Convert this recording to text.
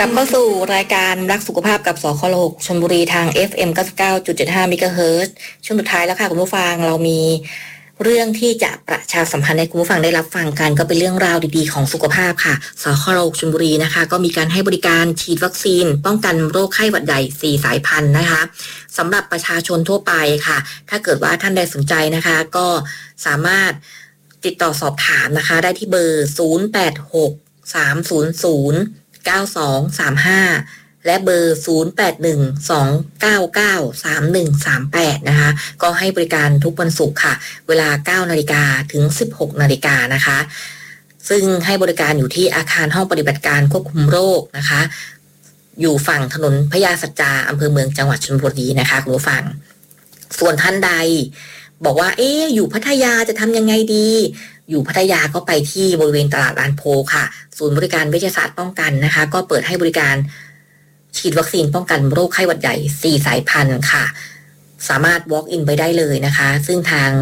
กลับเข้าสู่รายการรักสุขภาพกับสค.6 ชลบุรีทาง FM 99.75 เมกะเฮิรตซ์ช่วงสุดท้ายแล้วค่ะคุณผู้ฟังเรามีเรื่องที่จะประชาสัมพันธ์ให้คุณผู้ฟังได้รับฟังกันก็เป็นเรื่องราวดีๆของสุขภาพค่ะสค.6 ชลบุรีนะคะก็มีการให้บริการฉีดวัคซีนป้องกันโรคไข้หวัดใหญ่4สายพันธุ์นะคะสำหรับประชาชนทั่วไปค่ะถ้าเกิดว่าท่านใดสนใจนะคะก็สามารถติดต่อสอบถามนะคะได้ที่เบอร์0863009235และเบอร์0812993138นะคะก็ให้บริการทุกวันศุกร์ค่ะเวลา 9:00 นถึง 16:00 นนะคะซึ่งให้บริการอยู่ที่อาคารห้องปฏิบัติการควบคุมโรคนะคะอยู่ฝั่งถนนพญาสัจจาอำเภอเมืองจังหวัดชลบุรีนะคะคุณผู้ฟังส่วนท่านใดบอกว่าอยู่พัทยาจะทำยังไงดีอยู่พัทยาก็ไปที่บริเวณตลาดลานโพค่ะศูนย์บริการเวชศาสตร์ป้องกันนะคะก็เปิดให้บริการฉีดวัคซีนป้องกันโรคไข้หวัดใหญ่4สายพันธุ์ค่ะสามารถ walk in ไปได้เลยนะคะซึ่งทาง